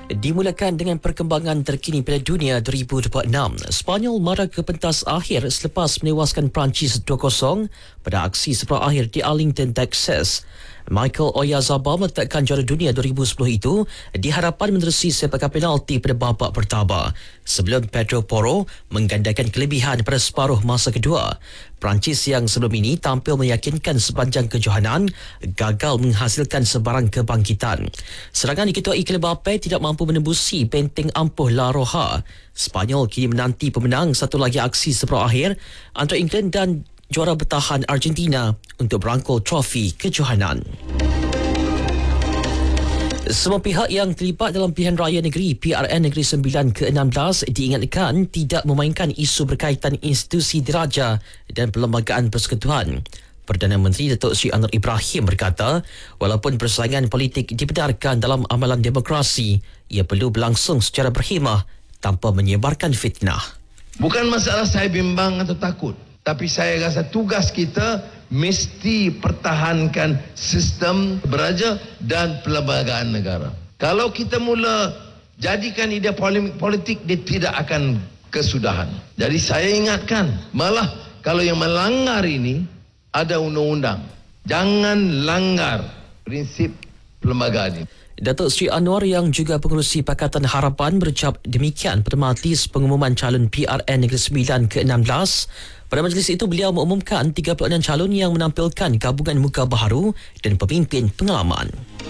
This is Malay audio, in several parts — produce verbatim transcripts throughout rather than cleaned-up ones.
Dimulakan dengan perkembangan terkini Piala Dunia dua ribu dua puluh enam. Sepanyol marah ke pentas akhir selepas menewaskan Perancis dua kosong pada aksi separuh akhir di Arlington, Texas. Michael Oyarzabal meletakkan juara dunia dua ribu sepuluh itu di hadapan menerusi sepakan penalti pada babak pertama sebelum Pedro Porro menggandakan kelebihan pada separuh masa kedua. Perancis yang sebelum ini tampil meyakinkan sepanjang kejohanan gagal menghasilkan sebarang kebangkitan. Serangan diketuai Kylian Mbappe tidak mampu menembusi benteng ampuh La Roja. Sepanyol kini menanti pemenang satu lagi aksi separuh akhir antara England dan juara bertahan Argentina untuk berangkul trofi kejohanan. Semua pihak yang terlibat dalam pilihan raya negeri P R N Negeri Sembilan ke enam belas diingatkan tidak memainkan isu berkaitan institusi diraja dan perlembagaan persekutuan. Perdana Menteri Datuk Seri Anwar Ibrahim berkata, walaupun persaingan politik dibenarkan dalam amalan demokrasi, ia perlu berlangsung secara berhemah tanpa menyebarkan fitnah. Bukan masalah saya bimbang atau takut, tapi saya rasa tugas kita mesti pertahankan sistem beraja dan perlembagaan negara. Kalau kita mula jadikan idea politik, dia tidak akan kesudahan. Jadi saya ingatkan, malah kalau yang melanggar ini ada undang-undang, jangan langgar prinsip perlembagaan ini. Datuk Seri Anwar yang juga pengerusi Pakatan Harapan berucap demikian pada majlis pengumuman calon P R N Negeri Sembilan ke enam belas. Pada majlis itu beliau mengumumkan tiga puluh enam calon yang menampilkan gabungan muka baharu dan pemimpin pengalaman.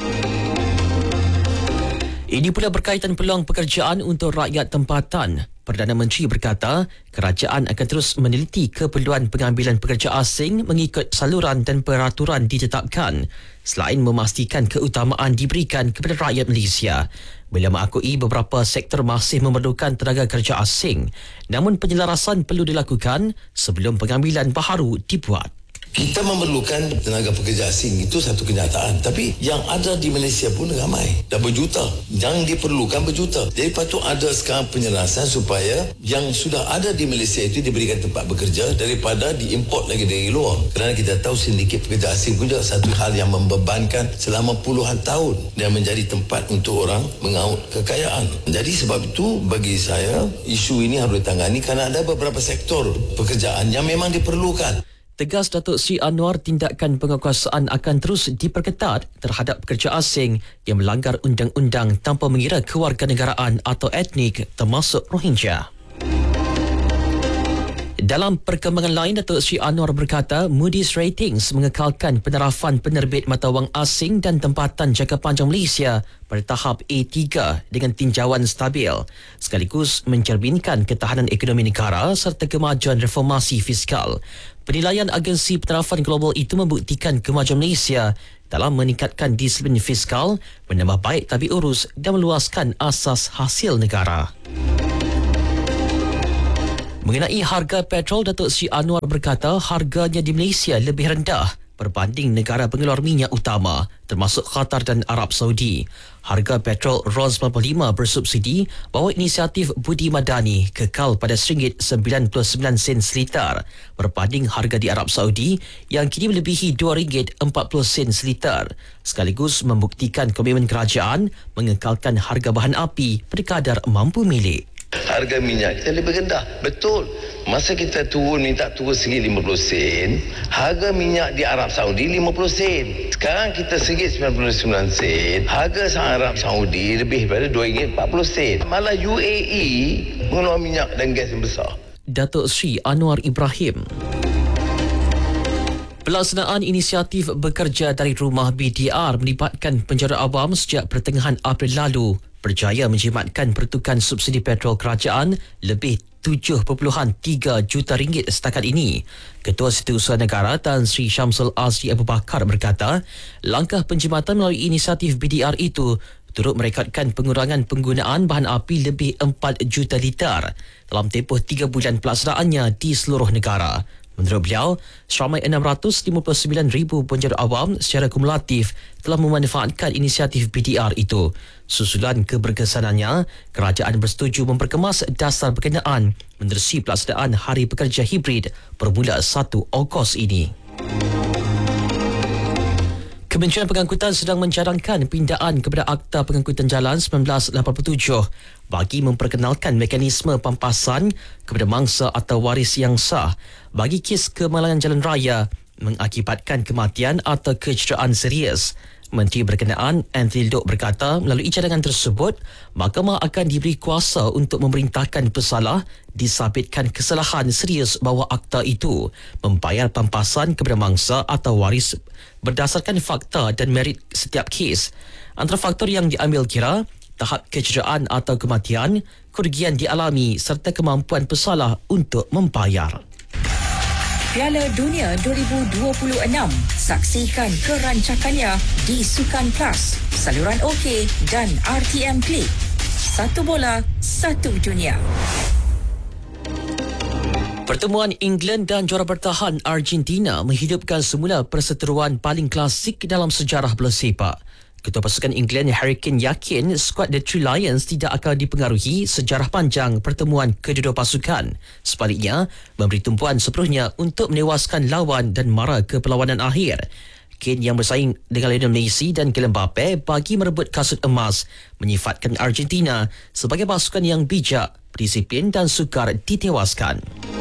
Ini pula berkaitan peluang pekerjaan untuk rakyat tempatan. Perdana Menteri berkata, kerajaan akan terus meneliti keperluan pengambilan pekerja asing mengikut saluran dan peraturan ditetapkan, selain memastikan keutamaan diberikan kepada rakyat Malaysia. Beliau mengakui beberapa sektor masih memerlukan tenaga kerja asing, namun penyelarasan perlu dilakukan sebelum pengambilan baharu dibuat. Kita memerlukan tenaga pekerja asing, itu satu kenyataan. Tapi yang ada di Malaysia pun ramai, dah berjuta. Yang diperlukan berjuta. Jadi patut ada sekarang penyelarasan supaya yang sudah ada di Malaysia itu diberikan tempat bekerja daripada diimport lagi dari luar. Kerana kita tahu sindiket pekerja asing pun juga satu hal yang membebankan selama puluhan tahun dan menjadi tempat untuk orang mengaut kekayaan. Jadi sebab itu bagi saya isu ini harus ditangani kerana ada beberapa sektor pekerjaan yang memang diperlukan. Tegas Datuk Seri Anwar, tindakan penguasaan akan terus diperketat terhadap pekerja asing yang melanggar undang-undang tanpa mengira kewarganegaraan atau etnik termasuk Rohingya. Dalam perkembangan lain, Datuk Seri Anwar berkata Moody's Ratings mengekalkan penerapan penerbit mata wang asing dan tempatan jangka panjang Malaysia pada tahap A tiga dengan tinjauan stabil, sekaligus mencerminkan ketahanan ekonomi negara serta kemajuan reformasi fiskal. Penilaian agensi penerapan global itu membuktikan kemajuan Malaysia dalam meningkatkan disiplin fiskal, menambah baik tabi urus dan meluaskan asas hasil negara. Mengenai harga petrol, Datuk Seri Anwar berkata harganya di Malaysia lebih rendah berbanding negara pengeluar minyak utama termasuk Qatar dan Arab Saudi. Harga petrol RON sembilan puluh lima bersubsidi bahawa inisiatif Budi Madani kekal pada satu ringgit sembilan puluh sembilan sen seliter berbanding harga di Arab Saudi yang kini melebihi dua ringgit empat puluh sen seliter, sekaligus membuktikan komitmen kerajaan mengekalkan harga bahan api pada kadar mampu milik. Harga minyak kita lebih rendah. Betul. Masa kita turun, minta turun segi lima puluh sen, harga minyak di Arab Saudi lima puluh sen. Sekarang kita segi sembilan puluh sembilan sen. Harga Arab Saudi lebih daripada dua ringgit empat puluh sen. Malah U A E mengeluarkan minyak dan gas yang besar. Datuk Seri Anwar Ibrahim. Pelaksanaan inisiatif bekerja dari rumah B D R melibatkan penjara awam sejak pertengahan April lalu berjaya menjimatkan pertukaran subsidi petrol kerajaan lebih tujuh perpuluhan tiga juta ringgit setakat ini. Ketua Setiausaha Negara Tan Sri Syamsul Azri Abu Bakar berkata, langkah penjimatan melalui inisiatif B D R itu turut merekodkan pengurangan penggunaan bahan api lebih empat juta liter dalam tempoh tiga bulan pelaksanaannya di seluruh negara. Menurut beliau, seramai enam ratus lima puluh sembilan ribu penjara awam secara kumulatif telah memanfaatkan inisiatif B D R itu. Susulan keberkesanannya, kerajaan bersetuju memperkemas dasar berkenaan menerusi pelaksanaan Hari Pekerja Hibrid bermula satu Ogos ini. Kementerian Pengangkutan sedang mencadangkan pindaan kepada Akta Pengangkutan Jalan seribu sembilan ratus lapan puluh tujuh bagi memperkenalkan mekanisme pampasan kepada mangsa atau waris yang sah bagi kes kemalangan jalan raya mengakibatkan kematian atau kecederaan serius. Menteri berkenaan Anthony Loke berkata melalui cadangan tersebut, mahkamah akan diberi kuasa untuk memerintahkan pesalah disabitkan kesalahan serius bahawa akta itu membayar pampasan kepada mangsa atau waris berdasarkan fakta dan merit setiap kes. Antara faktor yang diambil kira tahap kecederaan atau kematian, kerugian dialami serta kemampuan pesalah untuk membayar. Piala Dunia dua ribu dua puluh enam. Saksikan kerancakannya di Sukan Plus, saluran OK dan R T M Klik. Satu bola, satu dunia. Pertemuan England dan juara bertahan Argentina menghidupkan semula perseteruan paling klasik dalam sejarah bola sepak. Ketua pasukan England Harry Kane yakin skuad The Three Lions tidak akan dipengaruhi sejarah panjang pertemuan kedua-dua pasukan. Sebaliknya, memberi tumpuan sepenuhnya untuk menewaskan lawan dan mara ke perlawanan akhir. Kane yang bersaing dengan Lionel Messi dan Kylian Mbappe bagi merebut kasut emas menyifatkan Argentina sebagai pasukan yang bijak, disiplin dan sukar ditewaskan.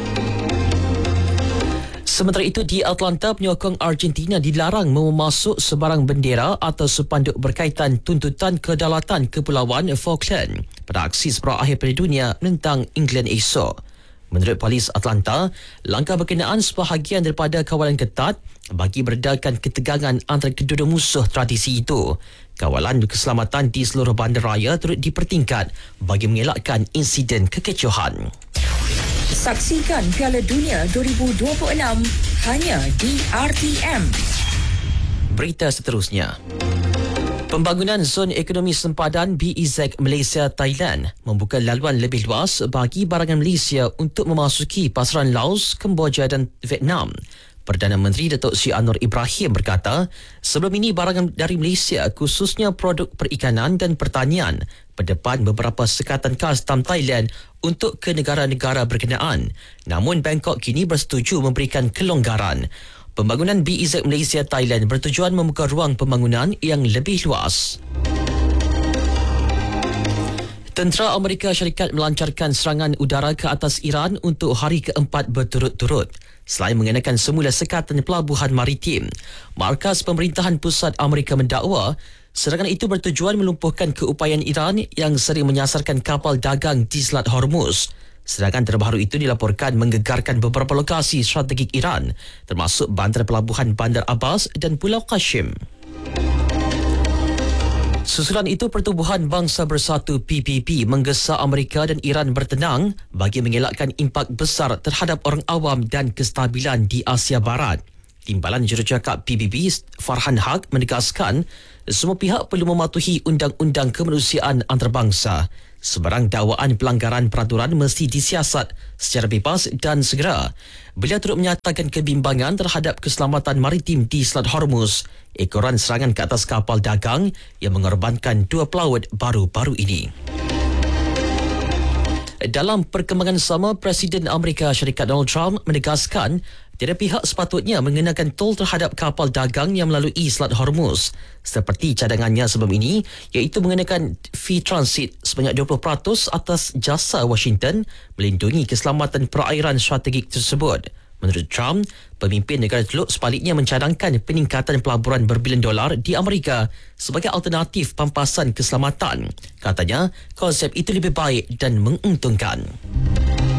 Sementara itu, di Atlanta, penyokong Argentina dilarang memasuk sebarang bendera atau sepanduk berkaitan tuntutan kedaulatan Kepulauan Falkland pada aksi separuh akhir Piala Dunia menentang England esok. Menurut polis Atlanta, langkah berkenaan sebahagian daripada kawalan ketat bagi meredakan ketegangan antara kedua-dua musuh tradisi itu. Kawalan keselamatan di seluruh bandaraya turut dipertingkat bagi mengelakkan insiden kekecohan. Saksikan Piala Dunia dua ribu dua puluh enam hanya di R T M. Berita seterusnya. Pembangunan Zon Ekonomi Sempadan B E Z Malaysia Thailand membuka laluan lebih luas bagi barangan Malaysia untuk memasuki pasaran Laos, Kemboja dan Vietnam. Perdana Menteri Datuk Seri Anwar Ibrahim berkata, sebelum ini barangan dari Malaysia khususnya produk perikanan dan pertanian berdepan beberapa sekatan kastam Thailand untuk ke negara-negara berkenaan. Namun Bangkok kini bersetuju memberikan kelonggaran. Pembangunan B E Z Malaysia Thailand bertujuan membuka ruang pembangunan yang lebih luas. Tentera Amerika Syarikat melancarkan serangan udara ke atas Iran untuk hari keempat berturut-turut selain mengenakan semula sekatan pelabuhan maritim. Markas Pemerintahan Pusat Amerika mendakwa serangan itu bertujuan melumpuhkan keupayaan Iran yang sering menyasarkan kapal dagang di Selat Hormuz. Serangan terbaru itu dilaporkan menggegarkan beberapa lokasi strategik Iran, termasuk bandar pelabuhan Bandar Abbas dan Pulau Qassim. Susulan itu, Pertubuhan Bangsa Bersatu P B B menggesa Amerika dan Iran bertenang bagi mengelakkan impak besar terhadap orang awam dan kestabilan di Asia Barat. Timbalan Jurucakap P B B Farhan Haq menegaskan semua pihak perlu mematuhi undang-undang kemanusiaan antarabangsa. Sebarang dakwaan pelanggaran peraturan mesti disiasat secara bebas dan segera. Beliau turut menyatakan kebimbangan terhadap keselamatan maritim di Selat Hormuz, ekoran serangan ke atas kapal dagang yang mengorbankan dua pelaut baru-baru ini. Dalam perkembangan sama, Presiden Amerika Syarikat Donald Trump menegaskan tiada pihak sepatutnya mengenakan tol terhadap kapal dagang yang melalui Selat Hormuz seperti cadangannya sebelum ini, iaitu mengenakan fee transit sebanyak dua puluh peratus atas jasa Washington melindungi keselamatan perairan strategik tersebut. Menurut Trump, pemimpin negara Teluk sebaliknya mencadangkan peningkatan pelaburan berbilion dolar di Amerika sebagai alternatif pampasan keselamatan. Katanya, konsep itu lebih baik dan menguntungkan.